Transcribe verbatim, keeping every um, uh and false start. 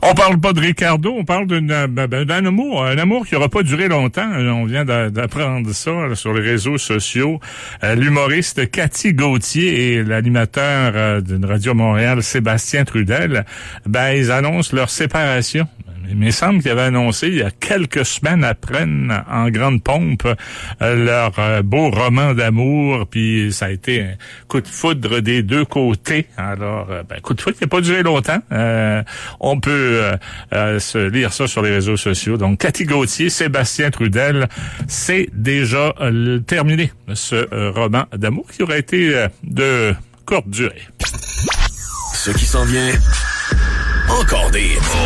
On parle pas de Ricardo, on parle d'un, d'un amour, un amour qui aura pas duré longtemps. On vient d'apprendre ça là, sur les réseaux sociaux. Euh, l'humoriste Cathy Gauthier et l'animateur euh, d'une radio Montréal, Sébastien Trudel, ben ils annoncent leur séparation. Il me semble qu'ils avaient annoncé il y a quelques semaines après, en grande pompe, euh, leur euh, beau roman d'amour, puis ça a été un coup de foudre des deux côtés. Alors, euh, ben, coup de foudre qui n'a pas duré longtemps. Euh, on peut euh, euh, se lire ça sur les réseaux sociaux. Donc, Cathy Gauthier, Sébastien Trudel, c'est déjà euh, terminé, ce euh, roman d'amour qui aurait été euh, de courte durée. Ce qui s'en vient, encore des...